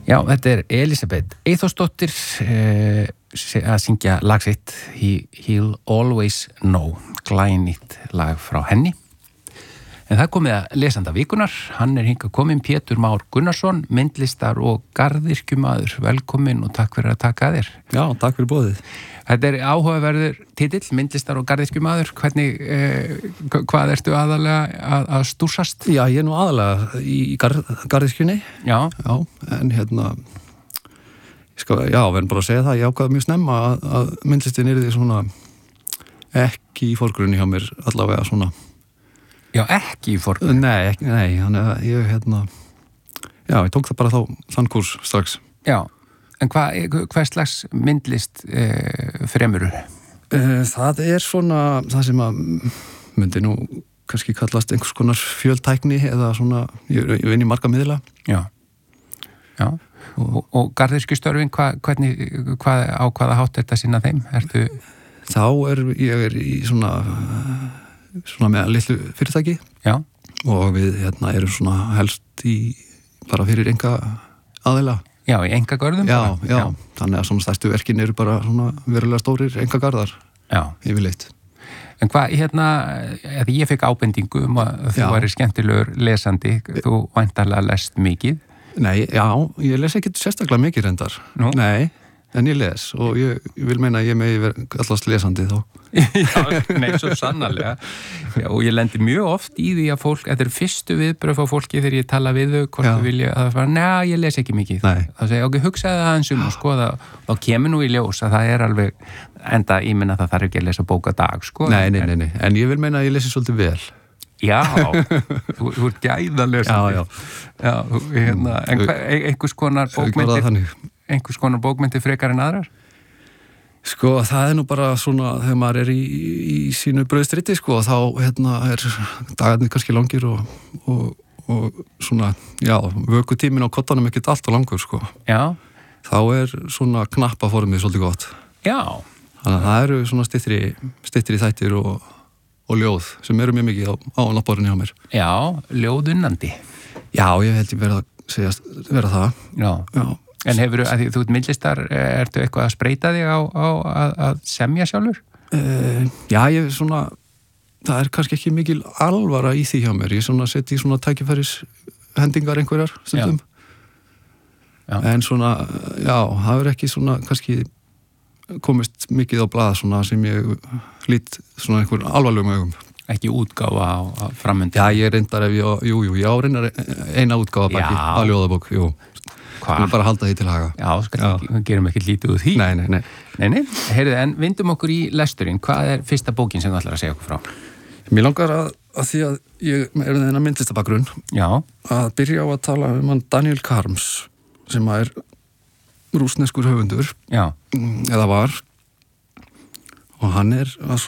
Já, þetta Elísabet Eyþórsdóttir að syngja lag sitt He'll Always Know, glænýtt lag frá henni. En það komið að lesanda vikunar, hann hingað kominn Pétur Már Gunnarsson, myndlistar og garðyrkjumaður. Velkominn og takk fyrir að taka að þér. Já, takk fyrir boðið. Þetta áhugaverður titill, myndlistar og garðyrkjumaður. Hvernig, hvað ertu aðalega að stúsast? Já, ég nú aðalega í garðyrkjunni. Já. Já, en verðum bara að segja það, ég ákvaði mjög snemma að myndlistin yrði svona ekki í forgrunni hjá mér, allavega svona. Já, ekki í forgrunni? Nei, þannig að ég tók það bara þann kúrs strax. Já, en hvað slags myndlist fremurðu? Það svona, það sem að myndi nú kannski kallast einhvers konar fjöltækni eða svona, ég vinn í marga miðla. Já. Og garðyrkjustörfin, á hvaða hátt þetta sinna þeim? Þá ég í svona með litlu fyrirtæki. Já. Og við erum svona helst bara fyrir enga aðila. Já, í enga görðum? Já, þannig að svona stærstu verkin eru bara svona verulega stórir enga garðar. Já. Yfirleitt. En ég fekk ábendingu að þú væri skemmtilegur lesandi, þú væntanlega lest mikið. Nei, ég les ekki sérstaklega mikið reyndar. Nú? Nei. En ég les og ég vil meina að ég megi vera allast lesandi þá. Já, nei, svo sannarlega. Já, og ég lendi mjög oft í því að fólk, þetta fyrstu viðbrögð á fólki þegar ég tala við þau, hvort þau vilja að það fara, neða, ég les ekki mikið. Þá segja ég, hugsaði það eins og skoða, þá kemur nú í ljós að það alveg, enda ég minna það þarf ekki að lesa bók að dag, sko. Nei, en ég vil meina að ég lesi svolítið vel. Já, þú gæðalesandi. Já, en einhvers konar bókmyndir frekar en aðrar? Sko, það nú bara svona, þegar maður í sínu brauðstriti, sko, þá dagarnir kannski langir og svona, vökutíminn á kottanum ekkert allt og langur, sko. Já. Þá svona knappaformið svolítið gott. Já. Þannig að það eru svona styttri þættir og ljóð sem eru mjög mikið á náttborðinu hjá mér. Já, ljóðunnandi. Já, ég held ég vera það. Já. En hefur þú myndlistar, ertu eitthvað að spreita þig á að semja sjálfur? Já, það kannski ekki mikil alvara í því hjá mér. Ég seti í svona tækifæris hendingar einhverjar stundum. Já. En svona, það er ekki svona kannski komist mikið á blað svona sem ég lít svona einhver alvarlegum augum. Ekki útgáfa á framöndi? Já, ég reyndar ég reyndar eina útgáfa baki á ljóðabók, Við bara halda því til haga. Já, gerum ekki lítið úr því. Nei. Heyrðu, en vindum okkur í lesturinn. Hvað fyrsta bókin sem þú ætlar að segja okkur frá? Mér langar að því að ég þennan myndlistabakgrunn. Já. Að byrja á að tala hann Daniel Karms, sem rússneskur höfundur. Já. Eða var. Og hann að